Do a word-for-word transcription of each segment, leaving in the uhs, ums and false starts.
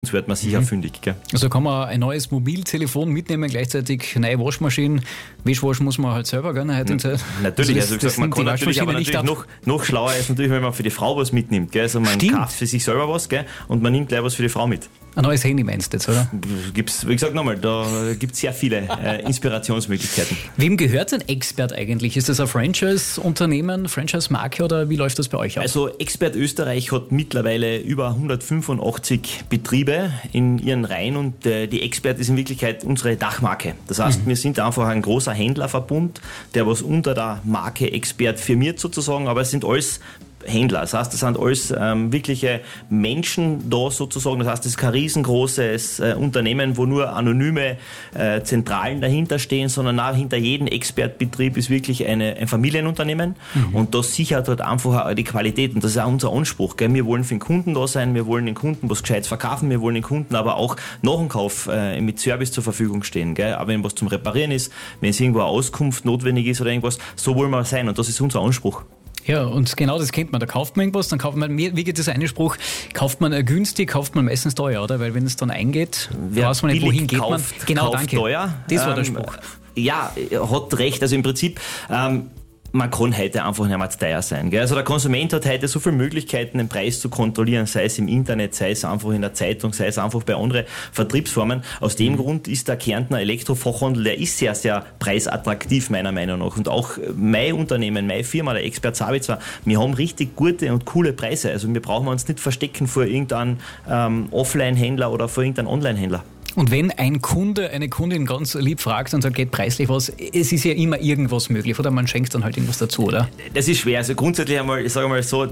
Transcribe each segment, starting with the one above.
Sonst wird man sicher mhm. fündig. Gell? Also kann man ein neues Mobiltelefon mitnehmen, gleichzeitig neue Waschmaschinen. Wischwaschen muss man halt selber, gell? Heute N- natürlich, also, das, also das man kann natürlich, aber natürlich noch, noch schlauer ist natürlich, wenn man für die Frau was mitnimmt. Gell? Also man Stimmt. kauft für sich selber was, gell? Und man nimmt gleich was für die Frau mit. Ein neues Handy meinst du jetzt, oder? Gibt's, wie gesagt nochmal, da gibt es sehr viele äh, Inspirationsmöglichkeiten. Wem gehört denn Expert eigentlich? Ist das ein Franchise-Unternehmen, Franchise-Marke oder wie läuft das bei euch ab? Also Expert Österreich hat mittlerweile über hundertfünfundachtzig Betriebe in ihren Reihen und äh, die Expert ist in Wirklichkeit unsere Dachmarke. Das heißt, mhm. wir sind einfach ein großer Händlerverbund, der was unter der Marke Expert firmiert sozusagen, aber es sind alles Händler. Das heißt, das sind alles ähm, wirkliche Menschen da sozusagen. Das heißt, das ist kein riesengroßes äh, Unternehmen, wo nur anonyme äh, Zentralen dahinter stehen, sondern auch hinter jedem Expertbetrieb ist wirklich eine, ein Familienunternehmen. Mhm. Und das sichert halt einfach auch die Qualität. Und das ist auch unser Anspruch. Gell? Wir wollen für den Kunden da sein, wir wollen den Kunden was Gescheites verkaufen, wir wollen den Kunden aber auch nach dem Kauf äh, mit Service zur Verfügung stehen. Gell? Aber wenn was zum Reparieren ist, wenn es irgendwo eine Auskunft notwendig ist oder irgendwas, so wollen wir sein. Und das ist unser Anspruch. Ja, und genau das kennt man. Da kauft man irgendwas, dann kauft man, wie geht dieser eine Spruch, kauft man günstig, kauft man meistens teuer, oder? Weil wenn es dann eingeht, weiß man nicht, wohin geht man. Genau, danke. Teuer. Das war der ähm, Spruch. Ja, hat recht. Also im Prinzip, ähm, man kann heute einfach nicht mehr zu teuer sein. Gell? Also der Konsument hat heute so viele Möglichkeiten, den Preis zu kontrollieren, sei es im Internet, sei es einfach in der Zeitung, sei es einfach bei anderen Vertriebsformen. Aus dem mhm. Grund ist der Kärntner Elektrofachhandel, der ist sehr, sehr preisattraktiv meiner Meinung nach. Und auch mein Unternehmen, meine Firma, der Expert Savitzer, wir haben richtig gute und coole Preise. Also wir brauchen uns nicht verstecken vor irgendeinem ähm, Offline-Händler oder vor irgendeinem Online-Händler. Und wenn ein Kunde, eine Kundin ganz lieb fragt und sagt, geht preislich was, es ist ja immer irgendwas möglich, oder man schenkt dann halt irgendwas dazu, oder? Das ist schwer. Also grundsätzlich einmal, ich sage mal so,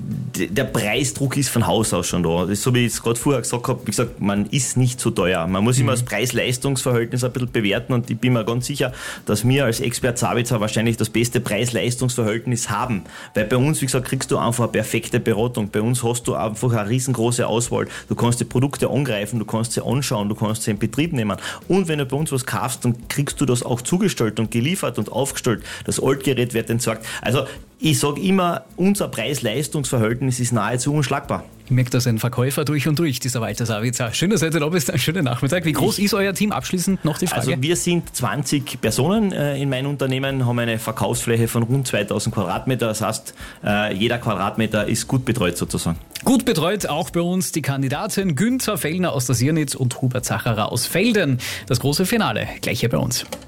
der Preisdruck ist von Haus aus schon da. Das ist so, wie ich es gerade vorher gesagt habe, wie gesagt, man ist nicht so teuer. Man muss mhm. immer das Preis-Leistungs-Verhältnis ein bisschen bewerten und ich bin mir ganz sicher, dass wir als Expert Savitzer wahrscheinlich das beste Preis-Leistungs-Verhältnis haben. Weil bei uns, wie gesagt, kriegst du einfach eine perfekte Beratung. Bei uns hast du einfach eine riesengroße Auswahl. Du kannst die Produkte angreifen, du kannst sie anschauen, du kannst sie in Betrieb nehmen. Und wenn du bei uns was kaufst, dann kriegst du das auch zugestellt und geliefert und aufgestellt. Das Altgerät wird entsorgt. Also ich sage immer, unser Preis-Leistungs-Verhältnis ist nahezu unschlagbar. Ich merke, dass ein Verkäufer durch und durch, dieser Walter Savitzer. Schön, dass ihr da bist, einen schönen Nachmittag. Wie groß ich, ist euer Team? Abschließend noch die Frage. Also wir sind zwanzig Personen äh, in meinem Unternehmen, haben eine Verkaufsfläche von rund zweitausend Quadratmeter. Das heißt, äh, jeder Quadratmeter ist gut betreut sozusagen. Gut betreut auch bei uns die Kandidaten Günther Fellner aus der Siernitz und Hubert Zacherer aus Velden. Das große Finale gleich hier bei uns.